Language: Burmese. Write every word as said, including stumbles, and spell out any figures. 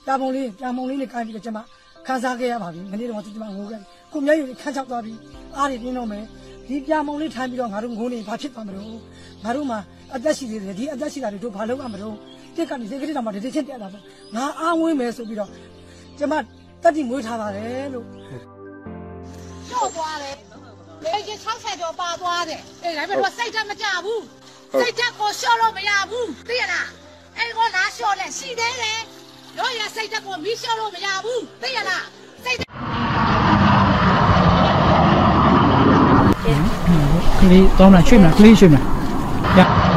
ပြာပုံလေးပြာပုံလေးနဲ့ကိုင်းပြီးတော့ကျွန်မခန်းစားခဲ့ရပါပြီမနေ့တော့ကျွန်မငိုခဲ့ကိုမျက်ရည်ခန်းချောက်သွားပြီးအားတွေတင်းတော့မယ်ဒီပြာပုံလေးထိုင်ပြီးတော့ငါတို့ငိုနေဘာဖြစ်သွားမလို့ငါတို့မှာအသက်ရှိသေးတယ်ဒီအသက်ရှိတာတွေတို့ဘာလုပ်ရမလို့တက်ကနေစိတ်ကလေးတောင်မှဒီတစ်ချက်တက်တာပေါ့ငါအားဝင်းမယ်ဆိုပြီးတော့ကျွန်မတက်တိမွေးထားပါတယ်လို့ကျော်သွားတယ်လေကြီး၆ဆယ်ကျော်ပါသွားတယ်အေးဒါပေမဲ့တော့စိတ်ဓာတ်မကြဘူးစိတ်ဓာတ်ကိုလျှော့လို့မရဘူးသိရလားအဲ့ကောလားလျှော့လဲရှိသေးတယ်တို့ရစိတ်ဓာတ်ကိုမီးလျှော့လို့မရဘူးသိရလားစိတ်ကလေးတောင်းလာရွှေ့မလားကလေးရွှေ့မလား